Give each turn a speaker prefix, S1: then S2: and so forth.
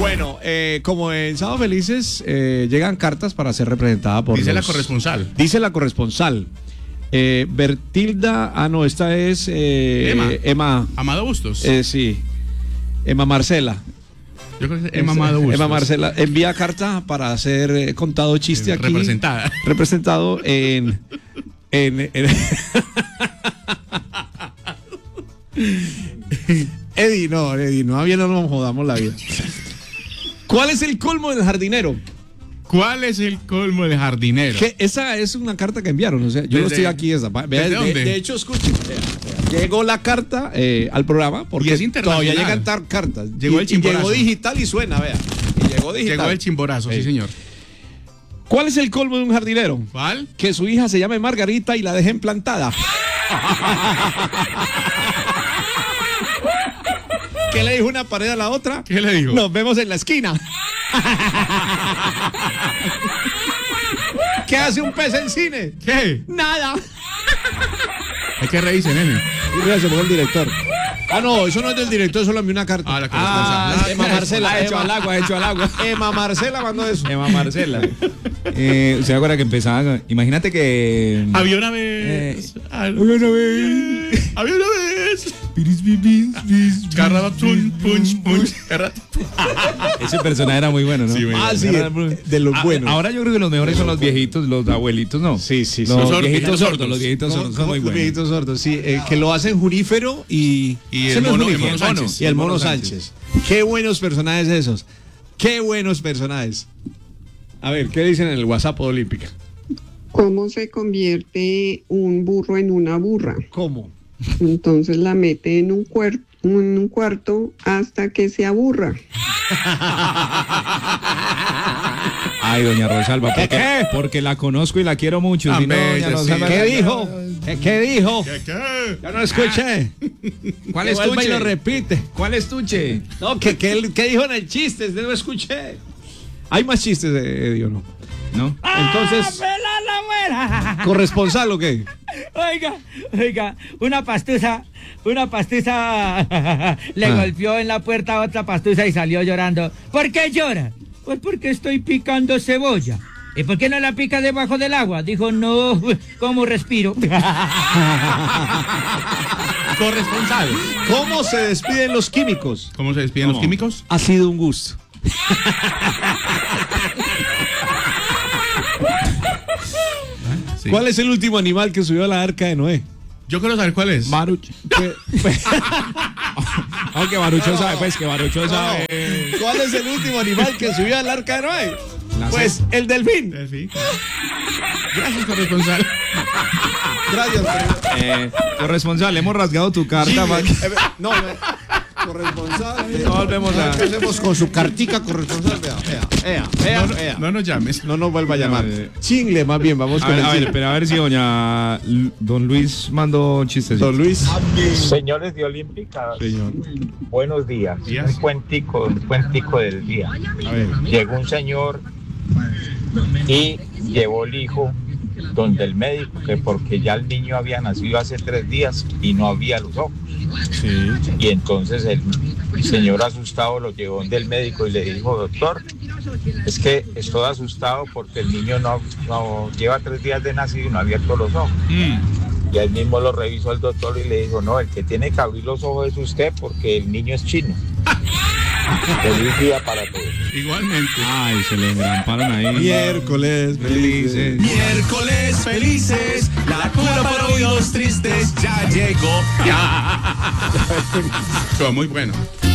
S1: Bueno, como en Sábado Felices llegan cartas para ser representada por
S2: Dice la corresponsal.
S1: Dice la corresponsal. Bertilda, no, esta es Emma.
S2: Amado Bustos.
S1: Sí, Emma Marcela.
S2: Yo creo que es Emma Amado Bustos.
S1: Emma Marcela envía carta para ser contado chiste aquí. Representado en Eddie, no, bien no nos jodamos la vida. ¿Cuál es el colmo del jardinero?
S2: ¿Cuál es el colmo del jardinero?
S1: Que esa es una carta que enviaron, o sea, yo no estoy aquí esa. Vea, de hecho, escuchen, llegó la carta al programa porque todavía llegan cartas.
S2: Llegó el chimborazo.
S1: Llegó digital y suena, vea. Y llegó digital.
S2: Llegó el chimborazo, sí, señor.
S1: ¿Cuál es el colmo de un jardinero?
S2: ¿Cuál?
S1: Que su hija se llame Margarita y la dejen plantada. ¿Qué le dijo una pared a la otra?
S2: ¿Qué le dijo?
S1: Nos vemos en la esquina. ¿Qué hace un pez en cine?
S2: ¿Qué?
S1: Nada.
S2: Hay que reírse, nene.
S1: Y se fue el director. No, eso no es del director, eso lo envió una carta.
S2: La corresponsal.
S1: Emma Marcela.
S3: Hecho al agua.
S1: Emma Marcela mandó eso.
S3: Emma Marcela. ¿Se acuerda que empezaba? Imagínate que...
S2: Había una vez.
S3: Había una vez.
S2: Había una vez.
S3: Ese personaje era muy bueno, ¿no?
S2: Sí,
S1: sí, de los buenos.
S3: Ahora yo creo que los mejores son los viejitos, los abuelitos, ¿no?
S1: Sí.
S3: Los viejitos sordos, los viejitos sordos son muy buenos.
S1: Los viejitos sordos, sí. Que lo hacen Junífero y
S2: el mono Sánchez.
S1: Y el mono Sánchez. Qué buenos personajes esos. Qué buenos personajes. A ver, ¿qué dicen en el WhatsApp Olímpica?
S4: ¿Cómo se convierte un burro en una burra?
S1: ¿Cómo?
S4: Entonces la mete en un cuarto hasta que se aburra.
S3: Ay, doña Rosalba, porque la conozco y la quiero mucho. Si no, doña Rosalba,
S1: ¿Qué dijo? ¿Qué dijo?
S2: ¿Qué?
S1: Ya no escuché.
S3: ¿Cuál
S1: estuche?
S3: estuche?
S1: Y lo repite.
S3: ¿Cuál estuche?
S1: No, ¿qué dijo en el chiste? No escuché. Hay más chistes de Eddie, ¿o no?
S3: ¿No?
S1: Entonces,
S5: la muela.
S1: ¿corresponsal o qué?
S5: Oiga, una pastusa le golpeó en la puerta a otra pastusa y salió llorando. ¿Por qué llora? Pues porque estoy picando cebolla. ¿Y por qué no la pica debajo del agua? Dijo, no, ¿cómo respiro?
S2: Corresponsal.
S1: ¿Cómo se despiden los químicos?
S2: ¿Cómo se despiden los químicos?
S1: Ha sido un gusto.
S2: Sí.
S1: ¿Cuál es el último animal que subió a la arca de Noé?
S2: Yo quiero saber cuál es.
S3: Baruch. Aunque Barucho sabe, pues que Barucho sabe.
S1: ¿Cuál es el último animal que subió al arca de Noé? Pues el delfín.
S2: Gracias, corresponsal.
S1: Gracias.
S3: Corresponsal, hemos rasgado tu carta.
S1: Corresponsal.
S3: No volvemos a...
S1: Empecemos con su cartica corresponsal. Vea.
S2: No nos llames.
S1: No nos vuelva a llamar. Chingle, más bien, vamos con el
S3: a ver si don Luis mandó chistes.
S1: Don Luis.
S6: Señores de Olímpica,
S1: Señor.
S6: buenos días. Un cuentico del día.
S1: A ver.
S6: Llegó un señor y llevó el hijo donde el médico, que porque ya el niño había nacido hace 3 días y no había los ojos.
S1: Sí.
S6: Y entonces el señor asustado lo llevó donde el médico y le dijo, doctor, es que estoy asustado porque el niño no lleva 3 días de nacido y no ha abierto los ojos. Y él mismo lo revisó el doctor y le dijo, no, el que tiene que abrir los ojos es usted porque el niño es chino. Feliz día para todos.
S2: Igualmente.
S3: Ay, se le engramparon ahí.
S1: Miércoles felices.
S7: Miércoles felices. La cura para oídos tristes ya llegó.
S2: Fue muy bueno.